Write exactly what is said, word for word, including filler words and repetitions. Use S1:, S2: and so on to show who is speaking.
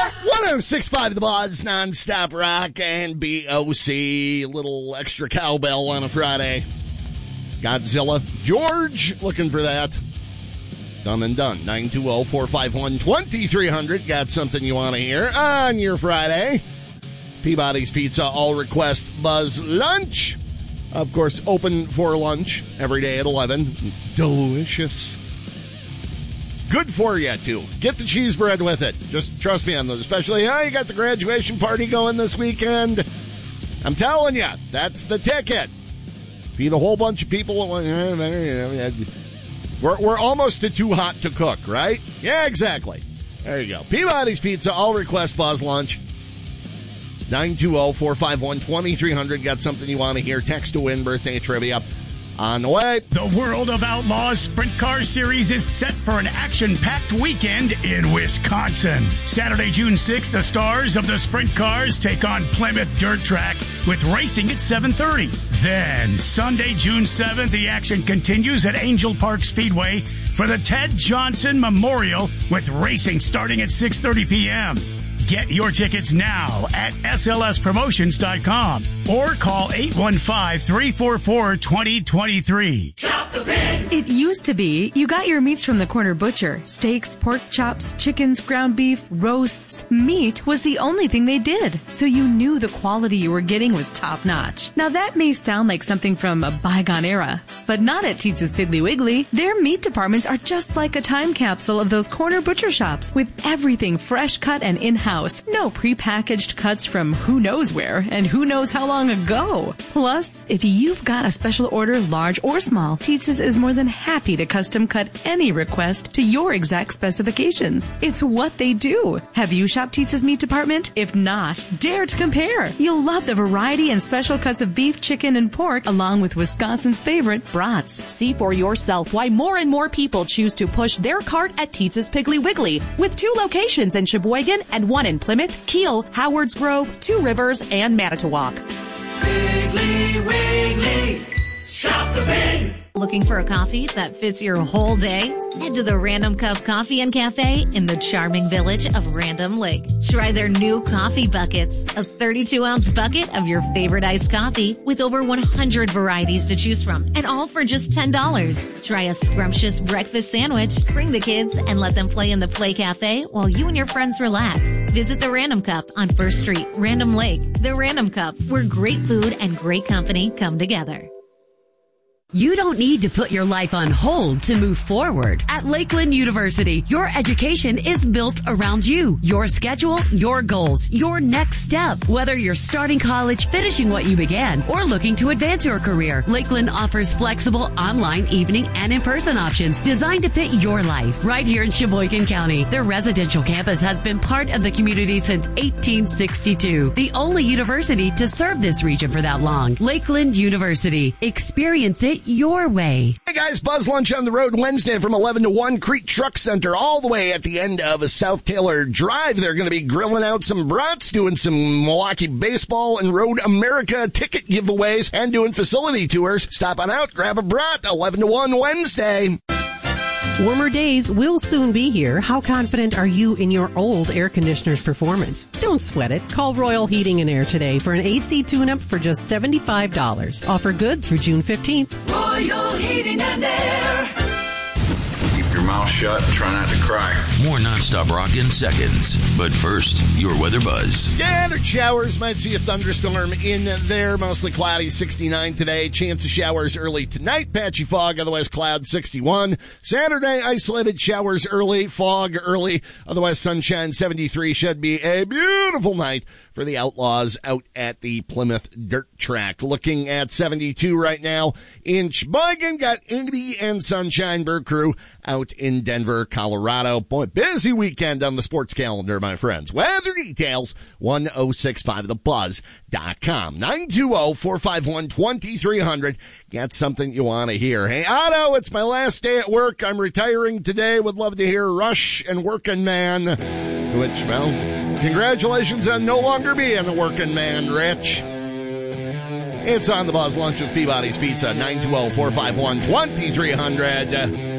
S1: one oh six point five The Buzz, non-stop rock and B O C. Little extra cowbell on a Friday. Godzilla. George, looking for that. Done and done. nine two zero, four five one, two three zero zero. Got something you want to hear on your Friday. Peabody's Pizza, all request Buzz lunch. Of course, open for lunch every day at eleven. Delicious. Good for you, too. Get the cheese bread with it. Just trust me on those. Especially, oh, you got the graduation party going this weekend. I'm telling you, that's the ticket. Feed a whole bunch of people. We're, we're almost to too hot to cook, right? Yeah, exactly. There you go. Peabody's Pizza, all request Buzz lunch. nine two zero, four five one, two three zero zero. Got something you want to hear. Text to win birthday trivia. On the way.
S2: The World of Outlaws Sprint Car Series is set for an action-packed weekend in Wisconsin. Saturday, June sixth, the stars of the sprint cars take on Plymouth Dirt Track with racing at seven thirty. Then, Sunday, June seventh, the action continues at Angel Park Speedway for the Ted Johnson Memorial with racing starting at six thirty p.m. Get your tickets now at S L S promotions dot com or call eight one five, three four four, two zero two three.
S3: Shop the Pig!
S4: It used to be you got your meats from the corner butcher. Steaks, pork chops, chickens, ground beef, roasts. Meat was the only thing they did, so you knew the quality you were getting was top-notch. Now that may sound like something from a bygone era, but not at Teetz's Piggly Wiggly. Their meat departments are just like a time capsule of those corner butcher shops with everything fresh cut and in-house. No prepackaged cuts from who knows where and who knows how long ago. Plus, if you've got a special order, large or small, Teetz's is more than happy to custom cut any request to your exact specifications. It's what they do. Have you shopped Teetz's meat department? If not, dare to compare. You'll love the variety and special cuts of beef, chicken, and pork, along with Wisconsin's favorite brats.
S5: See for yourself why more and more people choose to push their cart at Teetz's Piggly Wiggly, with two locations in Sheboygan and one in Plymouth, Kiel, Howards Grove, Two Rivers, and Manitowoc.
S3: Piggly Wiggly, shop the pig.
S6: Looking for a coffee that fits your whole day? Head to the Random Cup Coffee and Cafe in the charming village of Random Lake. Try their new coffee buckets, a thirty-two ounce bucket of your favorite iced coffee with over one hundred varieties to choose from, and all for just ten dollars. Try a scrumptious breakfast sandwich. Bring the kids and let them play in the Play Cafe while you and your friends relax. Visit the Random Cup on First Street, Random Lake. The Random Cup, where great food and great company come together.
S7: You don't need to put your life on hold to move forward. At Lakeland University, your education is built around you, your schedule, your goals, your next step. Whether you're starting college, finishing what you began, or looking to advance your career, Lakeland offers flexible online, evening, and in-person options designed to fit your life. Right here in Sheboygan County, their residential campus has been part of the community since eighteen sixty-two. The only university to serve this region for that long. Lakeland University. Experience it your way.
S1: Hey guys, Buzz Lunch on the road Wednesday from eleven to one, Crete Truck Center, all the way at the end of a South Taylor Drive. They're going to be grilling out some brats, doing some Milwaukee baseball and Road America ticket giveaways, and doing facility tours. Stop on out, grab a brat, eleven to one Wednesday.
S8: Warmer days will soon be here. How confident are you in your old air conditioner's performance? Don't sweat it. Call Royal Heating and Air today for an A C tune-up for just seventy-five dollars. Offer good through June fifteenth.
S3: Royal Heating and Air.
S9: Keep your mouth shut and try not to cry.
S10: More nonstop rock in seconds. But first, your weather buzz.
S1: Scattered showers. Might see a thunderstorm in there. Mostly cloudy, sixty-nine today. Chance of showers early tonight. Patchy fog, otherwise cloud, sixty-one. Saturday, isolated showers early. Fog early, otherwise sunshine, seventy-three. Should be a beautiful night for the Outlaws out at the Plymouth Dirt Track. Looking at seventy-two right now in Sheboygan. Got eighty and sunshine. Bird Crew out in Denver, Colorado. Boy, busy weekend on the sports calendar, my friends. Weather details, one oh six point five the buzz dot com. nine two zero, four five one, two three zero zero. Got something you want to hear. Hey, Otto, it's my last day at work. I'm retiring today. Would love to hear Rush and Working Man. Which, well, congratulations on no longer being a working man, Rich. It's on the Buzz Lunch with Peabody's Pizza, nine two zero, four five one, two three zero zero.